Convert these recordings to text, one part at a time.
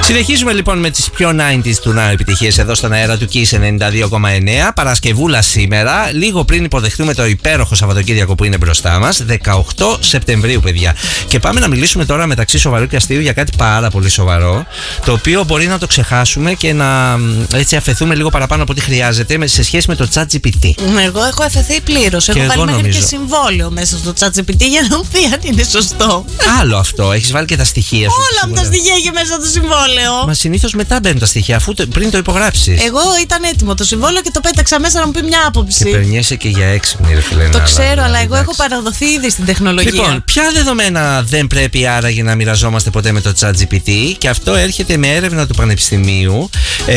Συνεχίζουμε λοιπόν με τις πιο 90s του Now επιτυχίες εδώ στον αέρα του Kiss 92,9. Παρασκευούλα σήμερα, λίγο πριν υποδεχτούμε το υπέροχο Σαββατοκύριακο που είναι μπροστά μας, 18 Σεπτεμβρίου, παιδιά. Και πάμε να μιλήσουμε τώρα μεταξύ σοβαρού και αστείου για κάτι πάρα πολύ σοβαρό, το οποίο μπορεί να το ξεχάσουμε και να έτσι αφαιθούμε λίγο παραπάνω από ό,τι χρειάζεται σε σχέση με το ChatGPT. Εγώ έχω αφαιθεί πλήρως. Έχω βάλει μέχρι και συμβόλαιο μέσα στο ChatGPT για να μου πει αν είναι σωστό. Άλλο αυτό. Έχεις βάλει και τα στοιχεία σου. Όλα μου τα στοιχεία έχει μέσα το συμβόλαιο. Μα συνήθως μετά μπαίνουν τα στοιχεία, αφού πριν το υπογράψεις. Εγώ ήταν έτοιμο το συμβόλαιο και το πέταξα μέσα να μου πει μια άποψη. Και περνιέσαι και για έξυπνη, ρε φίλε. Το ξέρω, αλλά εγώ έχω παραδοθεί ήδη στην τεχνολογία. Λοιπόν, ποια δεδομένα δεν πρέπει άραγε να μοιραζόμαστε ποτέ με το ChatGPT? Και αυτό έρχεται με έρευνα του Πανεπιστημίου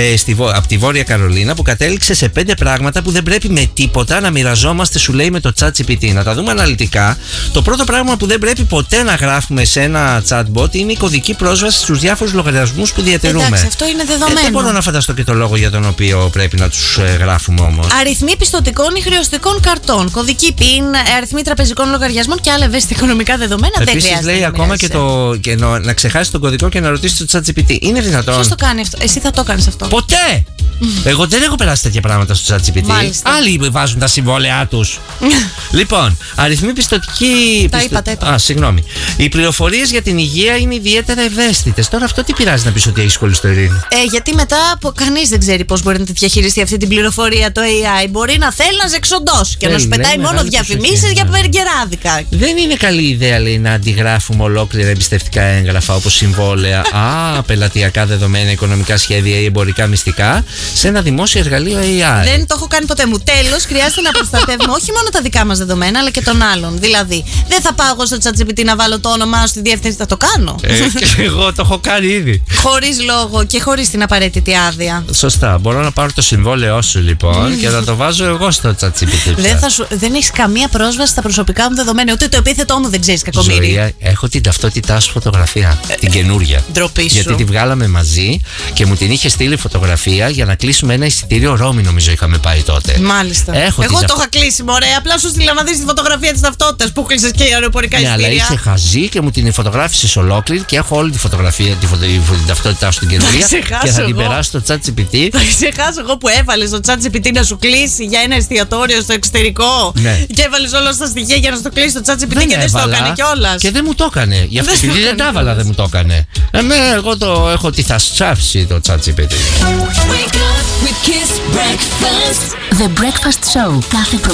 από τη Βόρεια Καρολίνα, που κατέληξε σε 5 πράγματα που δεν πρέπει με τίποτα να μοιραζόμαστε, σου λέει, με το ChatGPT. Να τα δούμε αναλυτικά. Το πρώτο πράγμα που δεν πρέπει ποτέ να γράφουμε σε ένα chatbot είναι η κωδική πρόσβαση στους διάφορους λογαριασμούς που διατηρούμε. Εντάξει, αυτό είναι δεδομένο. Δεν μπορώ να φανταστώ και το λόγο για τον οποίο πρέπει να τους γράφουμε όμως. Αριθμοί πιστωτικών ή χρεωστικών καρτών, κωδική PIN, αριθμοί τραπεζικών λογαριασμών και άλλα ευαίσθητα οικονομικά δεδομένα. Επίσης, δεν χρειάζεται. Λέει ακόμα και να ξεχάσει τον κωδικό και να ρωτήσει το ChatGPT. Είναι δυνατόν? Ποιος το κάνει αυτό? Εσύ θα το κάνεις αυτό? Ποτέ! Εγώ δεν έχω περάσει τέτοια πράγματα στο ChatGPT. Μάλιστα. Άλλοι βάζουν τα συμβόλαιά τους. Λοιπόν, αριθμοί πιστωτικοί. Τα είπα. Α, συγγνώμη. Οι πληροφορίες για την υγεία είναι ιδιαίτερα ευαίσθητες. Τώρα αυτό τι πειράζει να πεις ότι έχεις χολυστερίνη? Γιατί μετά κανείς δεν ξέρει πώς μπορεί να τη διαχειριστεί αυτή την πληροφορία το AI. Μπορεί να θέλει να σε εξοντώσει και να σου πετάει μόνο διαφημίσεις για περγκεράδικα. Δεν είναι καλή ιδέα, λέει, να αντιγράφουμε ολόκληρα εμπιστευτικά έγγραφα όπως συμβόλαια, πελατειακά δεδομένα, οικονομικά σχέδια ή εμπορικά μυστικά σε ένα δημόσιο εργαλείο AI. Δεν το έχω κάνει ποτέ μου. Τέλος, χρειάζεται να προστατεύουμε όχι μόνο τα δικά μας δεδομένα, αλλά και των άλλων. Δηλαδή, δεν θα πάω εγώ στο ChatGPT να βάλω το όνομά σου, τη διεύθυνση, θα το κάνω. Και εγώ το έχω κάνει ήδη. Χωρίς λόγο και χωρίς την απαραίτητη άδεια. Σωστά. Μπορώ να πάρω το συμβόλαιό σου λοιπόν και να το βάζω εγώ στο ChatGPT. Δεν έχεις καμία πρόσβαση στα προσωπικά μου δεδομένα, ούτε το επίθετό μου δεν ξέρεις, κακομοίρη. Ζωή, έχω την ταυτότητά σου φωτογραφία. Την καινούρια. Ντροπή σου. Γιατί τη βγάλαμε μαζί και μου την είχε στείλει φωτογραφία για να κλείσουμε ένα εισιτήριο Ρώμη, νομίζω είχαμε πάει τότε. Μάλιστα. Εγώ το είχα κλείσει, μωρέ. Απλά σου στείλα να δεις τη φωτογραφία της ταυτότητας που κλείσες και αεροπορικά εισιτήρια. Ναι, αλλά είσαι χαζή και μου την φωτογράφησες ολόκληρη και έχω όλη τη φωτογραφία, την ταυτότητά σου την καινούρια και θα την περάσω στο ChatGPT. Θα ξεχάσω εγώ που έβαλες στο ChatGPT να σου κλείσει για ένα εστιατόριο στο εξωτερικό. Ναι. Και έβαλες όλα στα στοιχεία για να στο κλείσει το ChatGPT και δεν στο έκανε κιόλας. Και δεν μου το έκανε. Γι' αυτό επειδή δεν τα έβαλα δεν μου το έκανε. Εγώ το έχω τη θα τσάψει το ChatGPT. The Breakfast Show. Κάθε